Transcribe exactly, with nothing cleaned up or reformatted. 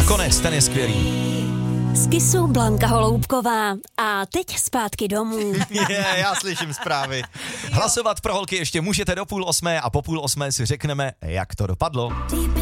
Konec, ten je skvělý. Z Kisu Blanka Holoubková. A teď zpátky domů. Je, já slyším zprávy. Hlasovat pro holky ještě můžete do půl osmé a po půl osmé si řekneme, jak to dopadlo.